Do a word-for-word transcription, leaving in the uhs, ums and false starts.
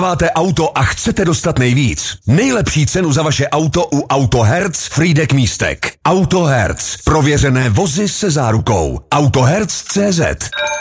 Máte auto a chcete dostat nejvíc? Nejlepší cenu za vaše auto u Autoherc Frýdek Místek. Autoherc. Prověřené vozy se zárukou. Autoherc tečka cé zet